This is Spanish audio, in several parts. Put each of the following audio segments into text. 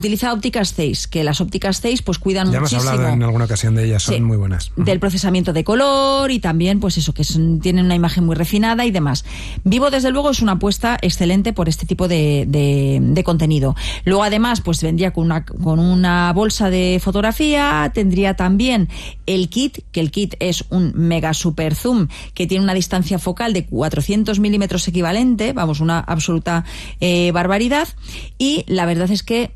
Utiliza ópticas Zeiss, que las ópticas Zeiss pues cuidan muchísimo. Ya hemos hablado en alguna ocasión de ellas, son muy buenas. Del procesamiento de color y también pues eso, que tienen una imagen muy refinada y demás. Vivo, desde luego, es una apuesta excelente por este tipo de contenido. Luego, además, pues vendría con una bolsa de fotografía, tendría también el kit, que el kit es un mega super zoom que tiene una distancia focal de 400 milímetros equivalente, vamos, una absoluta barbaridad, y la verdad es que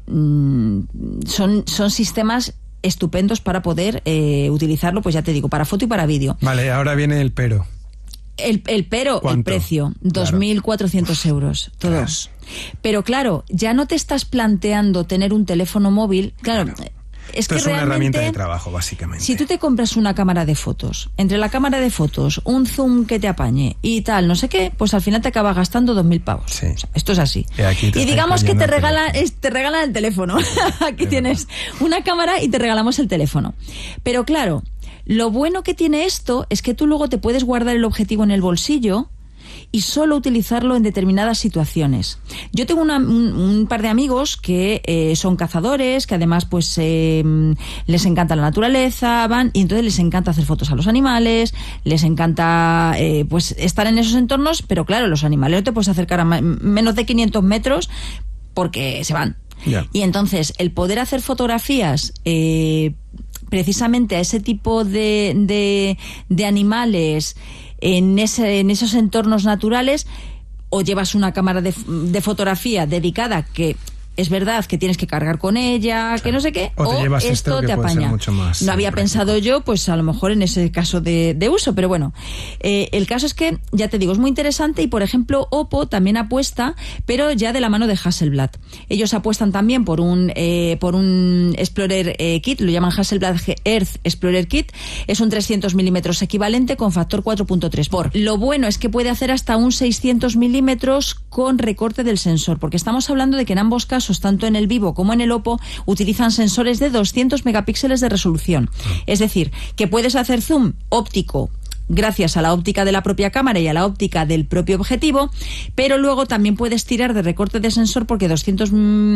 son sistemas estupendos para poder utilizarlo, pues ya te digo, para foto y para vídeo. Vale, ahora viene el pero. El pero, ¿cuánto? El precio, 2.400 euros, todo. Dios. Pero claro, ya no te estás planteando tener un teléfono móvil, claro. Esto es una herramienta de trabajo, básicamente. Si tú te compras una cámara de fotos, entre la cámara de fotos, un zoom que te apañe y tal, no sé qué, pues al final te acabas gastando 2.000 pavos. Sí. O sea, esto es así. Y digamos que te regalan el teléfono. Aquí tienes una cámara y te regalamos el teléfono. Pero claro, lo bueno que tiene esto es que tú luego te puedes guardar el objetivo en el bolsillo y solo utilizarlo en determinadas situaciones. Yo tengo un par de amigos que son cazadores, que además pues les encanta la naturaleza, van y entonces les encanta hacer fotos a los animales, les encanta pues estar en esos entornos, pero claro, los animales no te puedes acercar a menos de 500 metros porque se van. Yeah. Y entonces el poder hacer fotografías precisamente a ese tipo de animales en esos entornos naturales, o llevas una cámara de fotografía dedicada, que es verdad que tienes que cargar con ella, claro, que no sé qué, o te llevas esto que te puede apaña. Ser mucho más no había práctico. Pensado yo, pues a lo mejor en ese caso de uso, pero bueno, el caso es que, ya te digo, es muy interesante. Y por ejemplo, Oppo también apuesta, pero ya de la mano de Hasselblad. Ellos apuestan también por un Explorer Kit, lo llaman Hasselblad Earth Explorer Kit. Es un 300 milímetros equivalente con factor 4.3 por. Lo bueno es que puede hacer hasta un 600 milímetros con recorte del sensor, porque estamos hablando de que en ambos casos, tanto en el Vivo como en el Oppo, utilizan sensores de 200 megapíxeles de resolución. Es decir, que puedes hacer zoom óptico gracias a la óptica de la propia cámara y a la óptica del propio objetivo, pero luego también puedes tirar de recorte de sensor, porque 200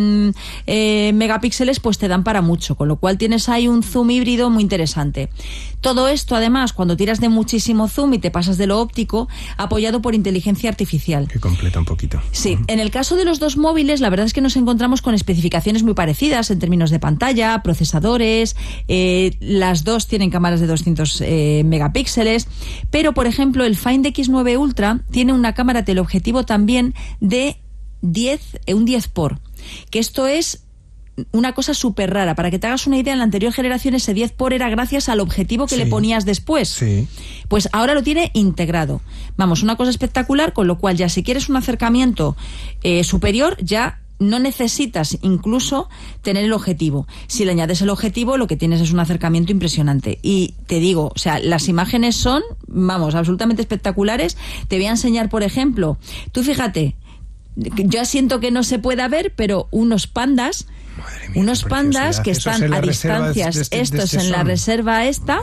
megapíxeles pues te dan para mucho, con lo cual tienes ahí un zoom híbrido muy interesante. Todo esto, además, cuando tiras de muchísimo zoom y te pasas de lo óptico, apoyado por inteligencia artificial. Que completa un poquito. Sí, en el caso de los dos móviles, la verdad es que nos encontramos con especificaciones muy parecidas en términos de pantalla, procesadores, las dos tienen cámaras de 200 megapíxeles, pero por ejemplo el Find X9 Ultra tiene una cámara teleobjetivo también de un 10 por, que esto es una cosa súper rara. Para que te hagas una idea, en la anterior generación ese 10 por era gracias al objetivo que le ponías después. Sí. Pues ahora lo tiene integrado. Vamos, una cosa espectacular, con lo cual ya si quieres un acercamiento superior, ya no necesitas incluso tener el objetivo. Si le añades el objetivo, lo que tienes es un acercamiento impresionante. Y te digo, o sea, las imágenes son, vamos, absolutamente espectaculares. Te voy a enseñar, por ejemplo, tú fíjate, yo siento que no se pueda ver, pero unos pandas, que están a distancias, estos en la reserva esta.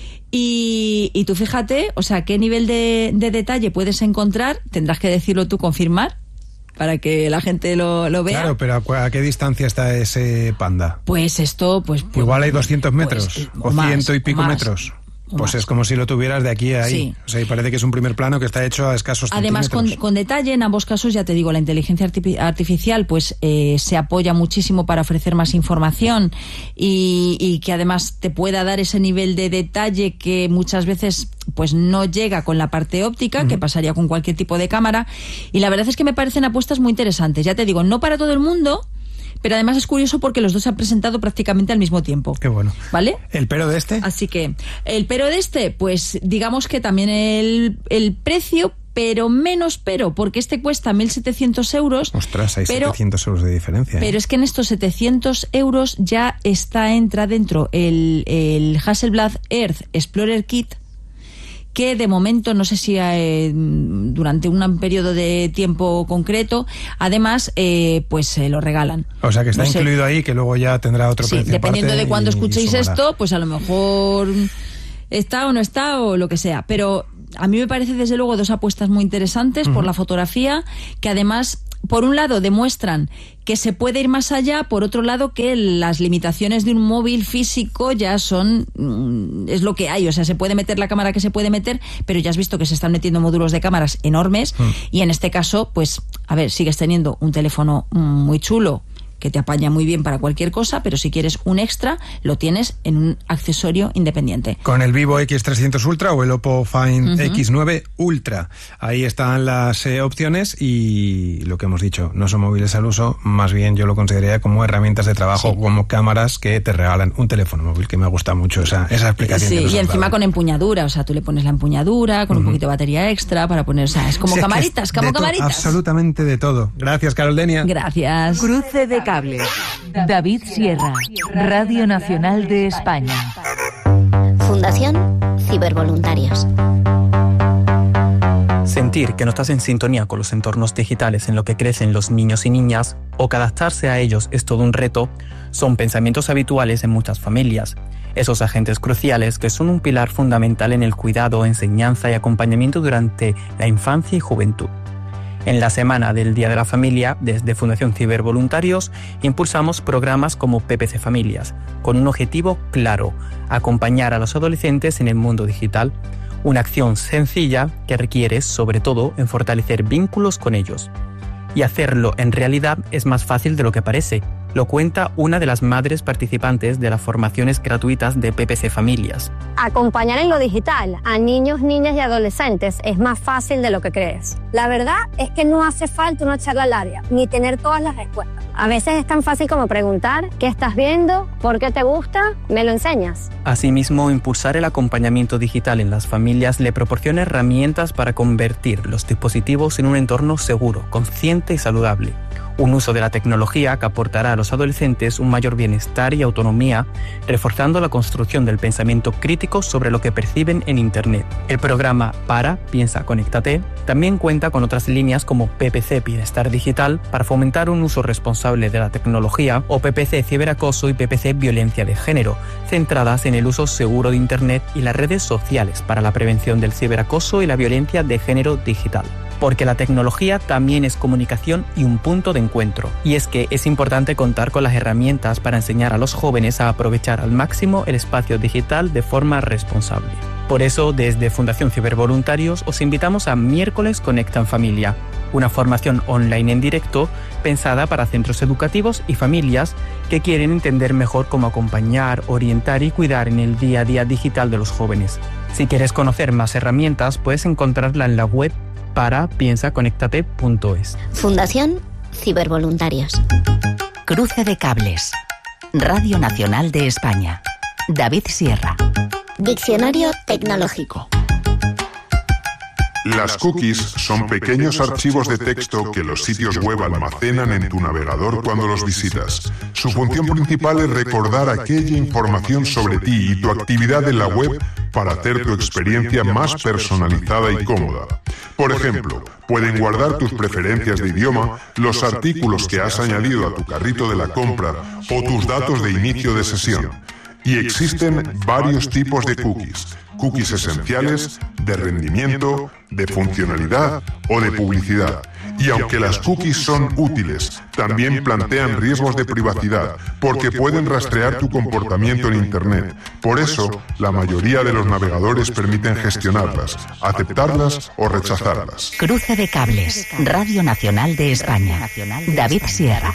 Y tú fíjate, o sea, qué nivel de detalle puedes encontrar. Tendrás que decirlo tú, confirmar, para que la gente lo vea. Claro, pero ¿a qué distancia está ese panda? Pues esto, pues igual hay 200 metros, o más, 100 y pico metros. Pues es como si lo tuvieras de aquí a ahí. Sí. O sea, y parece que es un primer plano que está hecho a escasos Además, centímetros. con detalle, en ambos casos, ya te digo, la inteligencia artificial pues se apoya muchísimo para ofrecer más información y que además te pueda dar ese nivel de detalle que muchas veces pues no llega con la parte óptica, que pasaría con cualquier tipo de cámara. Y la verdad es que me parecen apuestas muy interesantes. Ya te digo, no para todo el mundo, pero además es curioso porque los dos se han presentado prácticamente al mismo tiempo. Qué bueno. ¿Vale? ¿El pero de este? Así que, el pero de este, pues digamos que también el precio, pero menos pero, porque este cuesta 1.700 euros. Ostras, hay 700 euros de diferencia. Pero es que en estos 700 euros ya entra dentro el Hasselblad Earth Explorer Kit, que de momento, no sé si durante un periodo de tiempo concreto, además, pues se lo regalan. O sea que está incluido ahí, que luego ya tendrá otro precio. Sí, dependiendo de cuándo escuchéis sumará. esto, pues a lo mejor está o no está o lo que sea. Pero a mí me parece desde luego dos apuestas muy interesantes por la fotografía, que además por un lado demuestran que se puede ir más allá, por otro lado que las limitaciones de un móvil físico ya son, es lo que hay, o sea, se puede meter la cámara que se puede meter, pero ya has visto que se están metiendo módulos de cámaras enormes y en este caso, pues, a ver, sigues teniendo un teléfono muy chulo, que te apaña muy bien para cualquier cosa, pero si quieres un extra, lo tienes en un accesorio independiente. Con el Vivo X300 Ultra o el Oppo Find X9 Ultra. Ahí están las opciones y lo que hemos dicho, no son móviles al uso, más bien yo lo consideraría como herramientas de trabajo, como cámaras que te regalan un teléfono móvil, que me gusta mucho esa explicación. Sí, y encima con empuñadura, o sea, tú le pones la empuñadura con un poquito de batería extra para poner, o sea, es como camaritas, como camaritas. Absolutamente de todo. Gracias, Carol Denia. Gracias. Cruce de cables. David Sierra, Radio Nacional de España. Fundación Cibervoluntarios. Sentir que no estás en sintonía con los entornos digitales en los que crecen los niños y niñas, o que adaptarse a ellos es todo un reto, son pensamientos habituales en muchas familias. Esos agentes cruciales que son un pilar fundamental en el cuidado, enseñanza y acompañamiento durante la infancia y juventud. En la semana del Día de la Familia, desde Fundación Cibervoluntarios, impulsamos programas como PPC Familias, con un objetivo claro: acompañar a los adolescentes en el mundo digital. Una acción sencilla que requiere, sobre todo, en fortalecer vínculos con ellos. Y hacerlo en realidad es más fácil de lo que parece. Lo cuenta una de las madres participantes de las formaciones gratuitas de PPC Familias. Acompañar en lo digital a niños, niñas y adolescentes es más fácil de lo que crees. La verdad es que no hace falta una charla larga, ni tener todas las respuestas. A veces es tan fácil como preguntar: ¿qué estás viendo? ¿Por qué te gusta? ¿Me lo enseñas? Asimismo, impulsar el acompañamiento digital en las familias le proporciona herramientas para convertir los dispositivos en un entorno seguro, consciente y saludable. Un uso de la tecnología que aportará a los adolescentes un mayor bienestar y autonomía, reforzando la construcción del pensamiento crítico sobre lo que perciben en Internet. El programa Para, Piensa, Conéctate también cuenta con otras líneas como PPC Bienestar Digital para fomentar un uso responsable de la tecnología, o PPC Ciberacoso y PPC Violencia de Género, centradas en el uso seguro de Internet y las redes sociales para la prevención del ciberacoso y la violencia de género digital. Porque la tecnología también es comunicación y un punto de encuentro. Y es que es importante contar con las herramientas para enseñar a los jóvenes a aprovechar al máximo el espacio digital de forma responsable. Por eso, desde Fundación Cibervoluntarios os invitamos a Miércoles Conecta en Familia, una formación online en directo pensada para centros educativos y familias que quieren entender mejor cómo acompañar, orientar y cuidar en el día a día digital de los jóvenes. Si quieres conocer más herramientas, puedes encontrarla en la web para piensaconectate.es. Fundación Cibervoluntarios. Cruce de cables. Radio Nacional de España. David Sierra. Diccionario tecnológico. Las cookies son pequeños archivos de texto que los sitios web almacenan en tu navegador cuando los visitas. Su función principal es recordar aquella información sobre ti y tu actividad en la web para hacer tu experiencia más personalizada y cómoda. Por ejemplo, pueden guardar tus preferencias de idioma, los artículos que has añadido a tu carrito de la compra o tus datos de inicio de sesión. Y existen varios tipos de cookies. Cookies esenciales, de rendimiento, de funcionalidad o de publicidad. Y aunque las cookies son útiles, también plantean riesgos de privacidad, porque pueden rastrear tu comportamiento en Internet. Por eso, la mayoría de los navegadores permiten gestionarlas, aceptarlas o rechazarlas. Cruce de cables. Radio Nacional de España. David Sierra.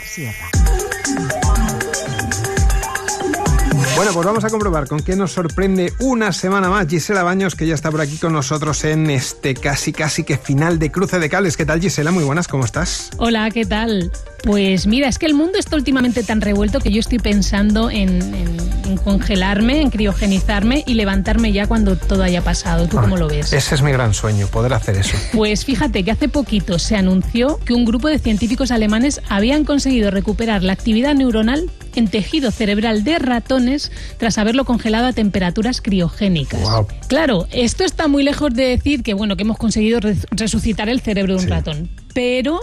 Bueno, pues vamos a comprobar con qué nos sorprende una semana más Gisela Baños, que ya está por aquí con nosotros en este casi que final de Cruce de Cables. ¿Qué tal, Gisela? Muy buenas, ¿cómo estás? Hola, ¿qué tal? Pues mira, es que el mundo está últimamente tan revuelto que yo estoy pensando en congelarme, en criogenizarme y levantarme ya cuando todo haya pasado. ¿Tú cómo lo ves? Ese es mi gran sueño, poder hacer eso. Pues fíjate que hace poquito se anunció que un grupo de científicos alemanes habían conseguido recuperar la actividad neuronal en tejido cerebral de ratones tras haberlo congelado a temperaturas criogénicas. Wow. Claro, esto está muy lejos de decir que hemos conseguido resucitar el cerebro de un ratón. Pero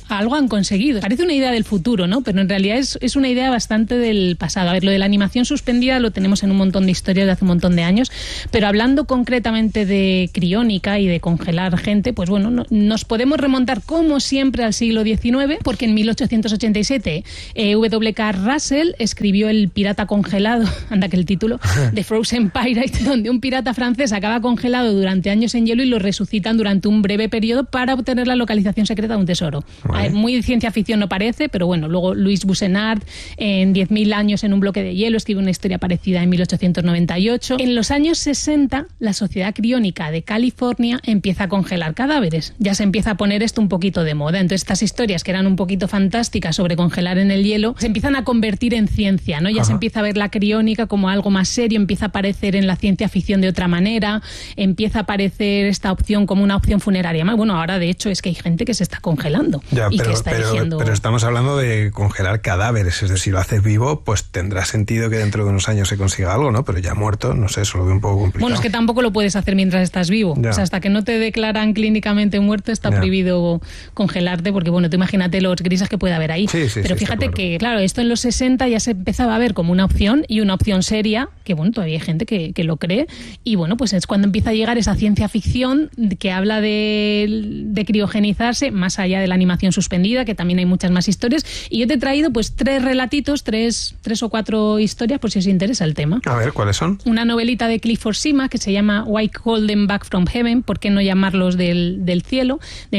algo han conseguido. Parece una idea del futuro, ¿no? Pero en realidad es una idea bastante del pasado. A ver, lo de la animación suspendida lo tenemos en un montón de historias de hace un montón de años, pero hablando concretamente de criónica y de congelar gente, pues bueno, nos podemos remontar como siempre al siglo XIX, porque en 1887 W.K. Russell escribió El pirata congelado, anda que el título, de Frozen Pirate, donde un pirata francés acaba congelado durante años en hielo y lo resucitan durante un breve periodo para obtener la localización secreta de un tesoro. Vale. Muy de ciencia ficción no parece, pero bueno, luego Louis Boussenard en 10.000 años en un bloque de hielo escribe una historia parecida en 1898. En los años 60, la Sociedad Criónica de California empieza a congelar cadáveres. Ya se empieza a poner esto un poquito de moda. Entonces estas historias que eran un poquito fantásticas sobre congelar en el hielo se empiezan a convertir en ciencia, ¿no? Ya se empieza a ver la criónica como algo más serio, empieza a aparecer en la ciencia ficción de otra manera, empieza a aparecer esta opción como una opción funeraria. Bueno, ahora de hecho es que hay gente que se está congelando y que está eligiendo... Pero estamos hablando de congelar cadáveres, es decir, si lo haces vivo, pues tendrá sentido que dentro de unos años se consiga algo, ¿no? Pero ya muerto, no sé, eso lo veo un poco complicado. Bueno, es que tampoco lo puedes hacer mientras estás vivo. Ya. O sea, hasta que no te declaran clínicamente muerto está prohibido congelarte, porque bueno, tú imagínate los grises que puede haber ahí. Pero fíjate que, claro, esto en los 60 ya se empezaba a ver como una opción y una opción seria, que bueno, todavía hay gente que lo cree, y bueno, pues es cuando empieza a llegar esa ciencia ficción que habla de criogenizarse, más allá de la animación suspendida, que también hay muchas más historias, y yo te he traído pues 3 relatitos, tres o 4 historias, por si os interesa el tema. A ver, ¿cuáles son? Una novelita de Clifford Sima que se llama Why Call Them Back from Heaven, ¿por qué no llamarlos del cielo?, de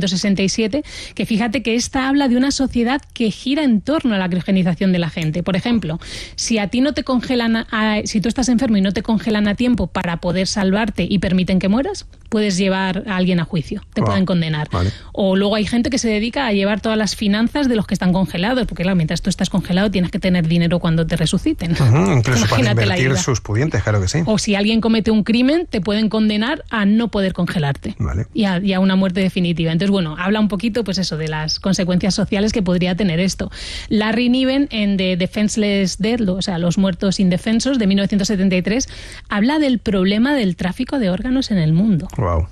1967, que fíjate que esta habla de una sociedad que gira en torno a la criogenización de la gente. Por ejemplo, si a ti no te congelan, si tú estás enfermo y no te congelan a tiempo para poder salvarte y permiten que mueras, puedes llevar a alguien a juicio, te pueden condenar. Vale. O luego hay gente que se dedica a llevar todas las finanzas de los que están congelados, porque claro, mientras tú estás congelado tienes que tener dinero cuando te resuciten. Incluso para invertir sus pudientes, claro que sí. O si alguien comete un crimen, te pueden condenar a no poder congelarte. Vale. Y a una muerte definitiva. Entonces, bueno, habla un poquito, pues eso, de las consecuencias sociales que podría tener esto. Larry Niven, en The Defenseless Dead, o sea, Los muertos indefensos, de 1973, habla del problema del tráfico de órganos en el mundo. Wow.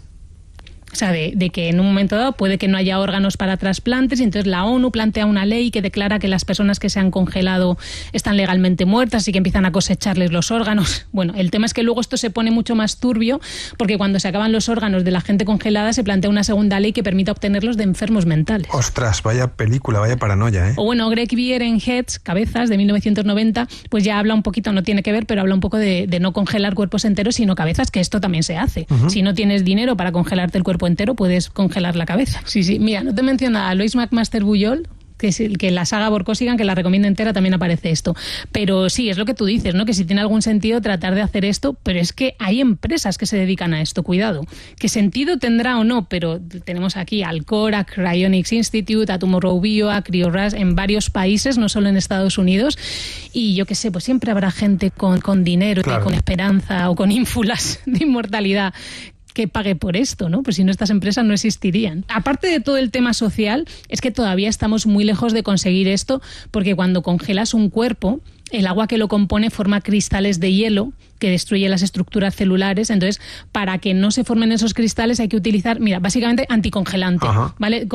O sea, de que en un momento dado puede que no haya órganos para trasplantes y entonces la ONU plantea una ley que declara que las personas que se han congelado están legalmente muertas y que empiezan a cosecharles los órganos. Bueno, el tema es que luego esto se pone mucho más turbio porque cuando se acaban los órganos de la gente congelada se plantea una segunda ley que permita obtenerlos de enfermos mentales. Ostras, vaya película, vaya paranoia, ¿eh? O bueno, Greg Beer en Heads, Cabezas, de 1990, pues ya habla un poquito, no tiene que ver, pero habla un poco de no congelar cuerpos enteros, sino cabezas, que esto también se hace. Si no tienes dinero para congelarte el cuerpo entero, puedes congelar la cabeza. Sí. Mira, no te menciona a Lois McMaster Bujold, que es el que la saga Borkosigan, que la recomiendo entera, también aparece esto. Pero sí, es lo que tú dices, ¿no? Que si tiene algún sentido tratar de hacer esto, pero es que hay empresas que se dedican a esto, cuidado. ¿Qué sentido tendrá o no? Pero tenemos aquí a Alcor, a Cryonics Institute, a Tomorrow Bio, a CryoRush, en varios países, no solo en Estados Unidos, y yo qué sé, pues siempre habrá gente con dinero, claro, con esperanza o con ínfulas de inmortalidad que pague por esto, ¿no? Pues si no, estas empresas no existirían. Aparte de todo el tema social, es que todavía estamos muy lejos de conseguir esto, porque cuando congelas un cuerpo, el agua que lo compone forma cristales de hielo que destruye las estructuras celulares. Entonces, para que no se formen esos cristales hay que utilizar, mira, básicamente anticongelante, ¿vale?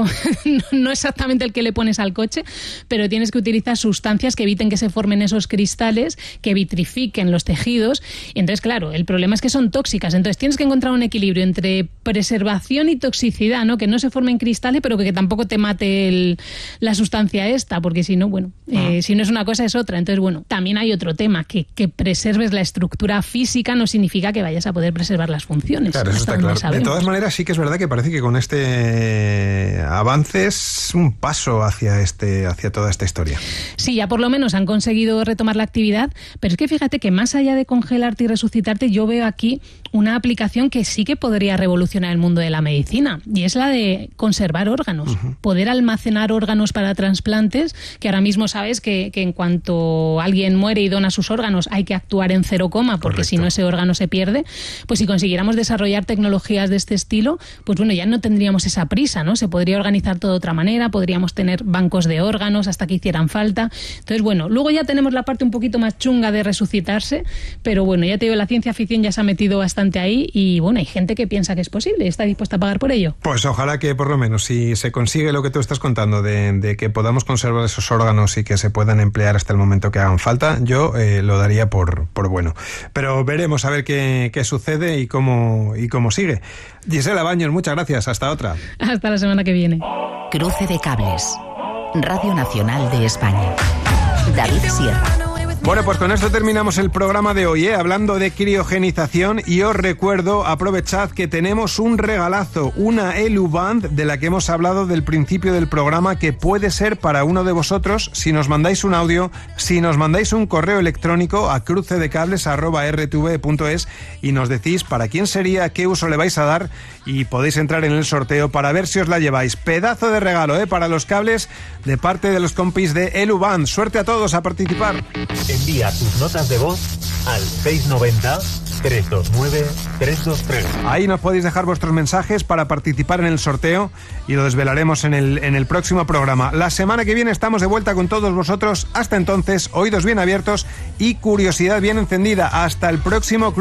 No exactamente el que le pones al coche, pero tienes que utilizar sustancias que eviten que se formen esos cristales, que vitrifiquen los tejidos. Y entonces, claro, el problema es que son tóxicas. Entonces, tienes que encontrar un equilibrio entre preservación y toxicidad, ¿no? Que no se formen cristales, pero que tampoco te mate la sustancia esta, porque si no, bueno, si no es una cosa es otra. Entonces, bueno, también hay otro tema, que preserves la estructura física no significa que vayas a poder preservar las funciones. Claro, eso está claro. De todas maneras, sí que es verdad que parece que con este avance es un paso hacia toda esta historia. Sí, ya por lo menos han conseguido retomar la actividad, pero es que fíjate que más allá de congelarte y resucitarte, yo veo aquí una aplicación que sí que podría revolucionar el mundo de la medicina, y es la de conservar órganos. Poder almacenar órganos para trasplantes, que ahora mismo sabes que en cuanto alguien muere y dona sus órganos hay que actuar en 0, porque si no ese órgano se pierde. Pues si consiguiéramos desarrollar tecnologías de este estilo, pues bueno, ya no tendríamos esa prisa, ¿no? Se podría organizar todo de otra manera, podríamos tener bancos de órganos hasta que hicieran falta. Entonces, bueno, luego ya tenemos la parte un poquito más chunga de resucitarse, pero bueno, ya te digo, la ciencia ficción ya se ha metido bastante bastante ahí y bueno, hay gente que piensa que es posible y está dispuesta a pagar por ello. Pues ojalá que por lo menos si se consigue lo que tú estás contando de que podamos conservar esos órganos y que se puedan emplear hasta el momento que hagan falta, yo lo daría por bueno. Pero veremos a ver qué sucede y cómo sigue. Gisela Baños, muchas gracias. Hasta otra. Hasta la semana que viene. Cruce de cables. Radio Nacional de España. David Sierra. Bueno, pues con esto terminamos el programa de hoy, hablando de criogenización, y os recuerdo, aprovechad que tenemos un regalazo, una Eluband de la que hemos hablado del principio del programa, que puede ser para uno de vosotros si nos mandáis un audio, si nos mandáis un correo electrónico a crucedecables@rtv.es y nos decís para quién sería, qué uso le vais a dar y podéis entrar en el sorteo para ver si os la lleváis. Pedazo de regalo, para los cables de parte de los compis de Eluband. Suerte a todos a participar. Envía tus notas de voz al 690-329-323. Ahí nos podéis dejar vuestros mensajes para participar en el sorteo y lo desvelaremos en el próximo programa. La semana que viene estamos de vuelta con todos vosotros. Hasta entonces, oídos bien abiertos y curiosidad bien encendida. Hasta el próximo